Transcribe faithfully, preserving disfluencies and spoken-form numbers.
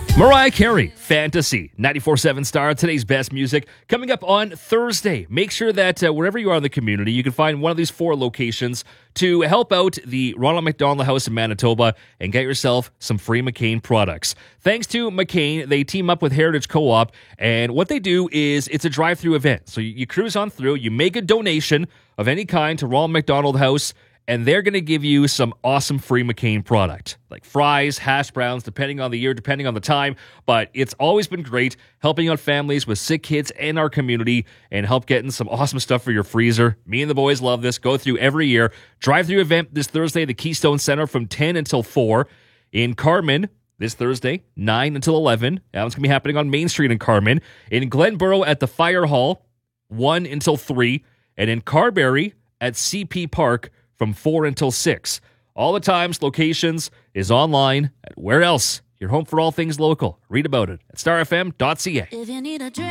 Mariah Carey, Fantasy, ninety-four point seven Star, today's best music. Coming up on Thursday, make sure that uh, wherever you are in the community, you can find one of these four locations to help out the Ronald McDonald House in Manitoba and get yourself some free McCain products. Thanks to McCain, they team up with Heritage Co-op, and what they do is it's a drive-through event. So you, you cruise on through, you make a donation of any kind to Ronald McDonald House, and they're going to give you some awesome free McCain product, like fries, hash browns, depending on the year, depending on the time. But it's always been great helping out families with sick kids in our community and help getting some awesome stuff for your freezer. Me and the boys love this. Go through every year. Drive-through event this Thursday at the Keystone Center from ten until four. In Carman, this Thursday, nine until eleven. That one's going to be happening on Main Street in Carman. In Glenborough at the Fire Hall, one until three. And in Carberry at C P Park, from four until six. All the times, locations is online at Where Else? Your home for all things local. Read about it at star f m dot c a.